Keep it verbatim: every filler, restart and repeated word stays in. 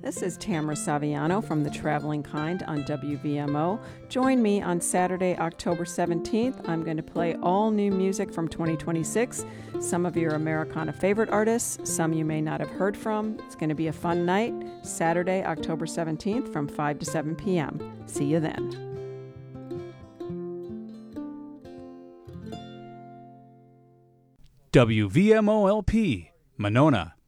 This is Tamara Saviano from The Traveling Kind on W V M O. Join me on Saturday, October seventeenth. I'm going to play all new music from twenty twenty-six, some of your Americana favorite artists, some you may not have heard from. It's going to be a fun night, Saturday, October seventeenth from five to seven p.m. See you then. W V M O L P, Monona.